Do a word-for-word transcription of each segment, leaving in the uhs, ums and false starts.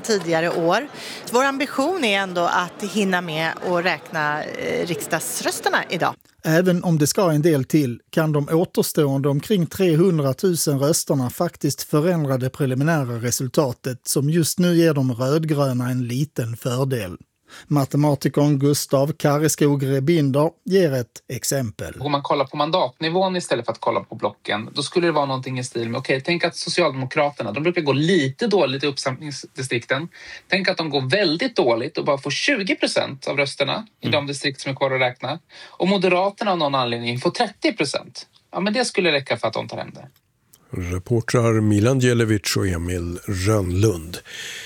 tidigare år. Vår ambition är ändå att hinna med och räkna eh, riksdagsrösterna idag. Även om det ska en del till kan de återstående omkring trehundratusen rösterna faktiskt förändra det preliminära resultatet som just nu ger de rödgröna en liten fördel. Matematikern Gustav Karreskog-Rebinder ger ett exempel. Om man kollar på mandatnivån istället för att kolla på blocken, då skulle det vara någonting i stil med, okej, okay, tänk att Socialdemokraterna, de brukar gå lite dåligt i uppsamlingsdistrikten. Tänk att de går väldigt dåligt och bara får tjugo procent av rösterna i de distrikt som är kvar att räkna. Och Moderaterna av någon anledning får trettio procent. Ja, men det skulle räcka för att de tar hem det. Reportrar Milan Djelevic och Emil Rönnlund.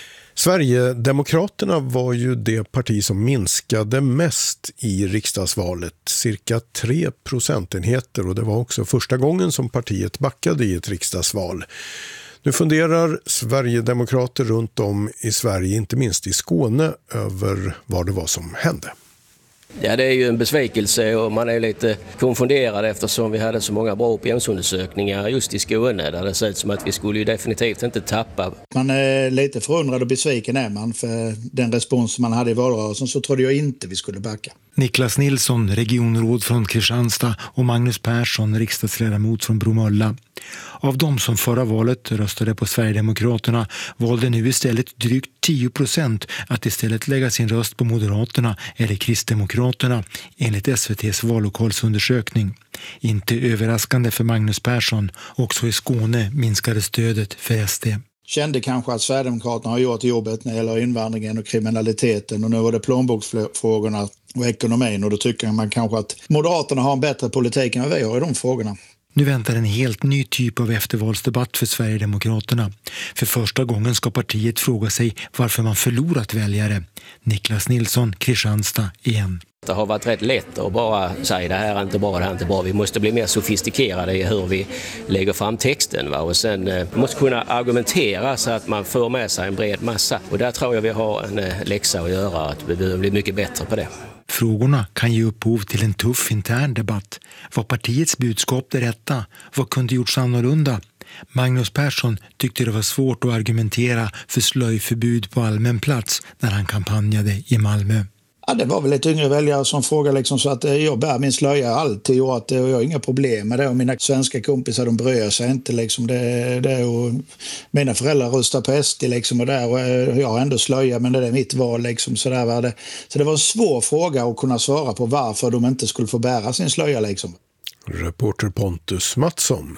Sverigedemokraterna var ju det parti som minskade mest i riksdagsvalet, cirka tre procentenheter, och det var också första gången som partiet backade i ett riksdagsval. Nu funderar Sverigedemokrater runt om i Sverige, inte minst i Skåne, över vad det var som hände. Ja, det är ju en besvikelse och man är lite konfunderad eftersom vi hade så många bra opinionsundersökningar just i Skåne där det ser ut som att vi skulle ju definitivt inte tappa. Man är lite förundrad och besviken är man för den respons man hade i valrörelsen, så trodde jag inte vi skulle backa. Niklas Nilsson, regionråd från Kristianstad, och Magnus Persson, riksdagsledamot från Bromölla. Av de som förra valet röstade på Sverigedemokraterna valde nu istället drygt tio procent att istället lägga sin röst på Moderaterna eller Kristdemokraterna enligt S V T:s vallokalsundersökning. Inte överraskande för Magnus Persson, också i Skåne minskade stödet för S D. Kände kanske att Sverigedemokraterna har gjort jobbet när det gäller invandringen och kriminaliteten, och nu var det plånboksfrågorna och ekonomin, och då tycker man kanske att Moderaterna har en bättre politik än vi har i de frågorna. Nu väntar en helt ny typ av eftervalsdebatt för Sverigedemokraterna. För första gången ska partiet fråga sig varför man förlorat väljare. Niklas Nilsson, Kristianstad igen. Det har varit rätt lätt att bara säga det här är inte bra, det här är inte bra. Vi måste bli mer sofistikerade i hur vi lägger fram texten. Va? Och sen eh, måste kunna argumentera så att man får med sig en bred massa. Och där tror jag vi har en eh, läxa att göra, att vi behöver bli mycket bättre på det. Frågorna kan ge upphov till en tuff intern debatt. Var partiets budskap det rätta? Vad kunde gjorts annorlunda? Magnus Persson tyckte det var svårt att argumentera för slöjförbud på allmän plats när han kampanjade i Malmö. Ja, det var väl ett yngre väljare som frågade liksom, så att jag bär min slöja alltid och att jag har inga problem med det, och mina svenska kompisar de bryr sig inte liksom, det, det och mina föräldrar röstar på S D liksom, och där och jag har ändå slöja, men det är mitt val liksom, så där var det. Så det var en svår fråga att kunna svara på varför de inte skulle få bära sin slöja liksom. Reporter Pontus Mattsson.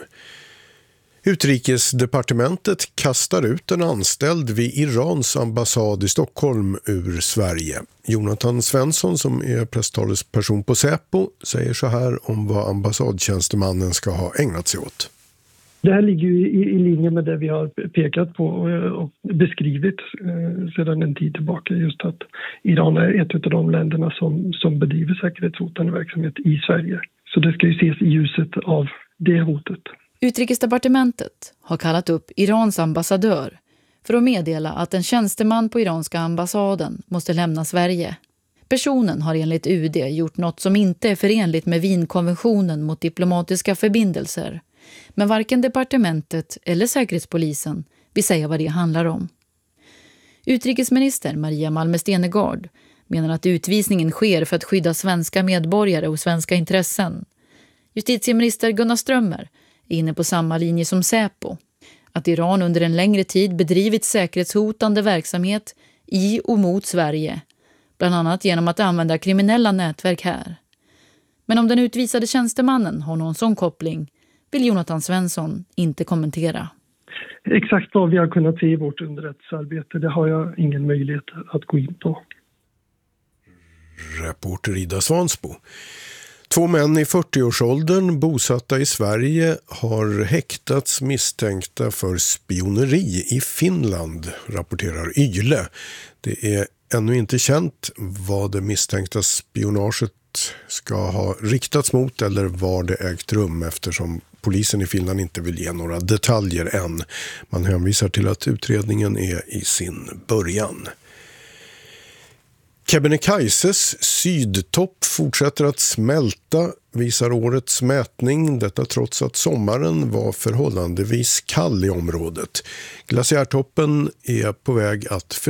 Utrikesdepartementet kastar ut en anställd vid Irans ambassad i Stockholm ur Sverige. Jonathan Svensson, som är presstalesperson på Säpo, säger så här om vad ambassadtjänstemannen ska ha ägnat sig åt. Det här ligger ju i, i linje med det vi har pekat på och, och beskrivit eh, sedan en tid tillbaka. Just att Iran är ett av de länderna som, som bedriver säkerhetshotande verksamhet i Sverige. Så det ska ju ses i ljuset av det hotet. Utrikesdepartementet har kallat upp Irans ambassadör för att meddela att en tjänsteman på iranska ambassaden måste lämna Sverige. Personen har enligt U D gjort något som inte är förenligt med Wienkonventionen mot diplomatiska förbindelser. Men varken departementet eller säkerhetspolisen vill säga vad det handlar om. Utrikesminister Maria Malmö Stenergard menar att utvisningen sker för att skydda svenska medborgare och svenska intressen. Justitieminister Gunnar Strömmer är inne på samma linje som Säpo, att Iran under en längre tid bedrivit säkerhetshotande verksamhet i och mot Sverige, bland annat genom att använda kriminella nätverk här. Men om den utvisade tjänstemannen har någon sån koppling vill Jonathan Svensson inte kommentera. Exakt vad vi har kunnat se i vårt underrättelsearbete, det har jag ingen möjlighet att gå in på. Reporter Ida Svansbo. Två män i fyrtioårsåldern bosatta i Sverige har häktats misstänkta för spioneri i Finland, rapporterar Yle. Det är ännu inte känt vad det misstänkta spionaget ska ha riktats mot eller var det ägt rum, eftersom polisen i Finland inte vill ge några detaljer än. Man hänvisar till att utredningen är i sin början. Kebnekaises sydtopp fortsätter att smälta, visar årets mätning. Detta trots att sommaren var förhållandevis kall i området. Glaciärtoppen är på väg att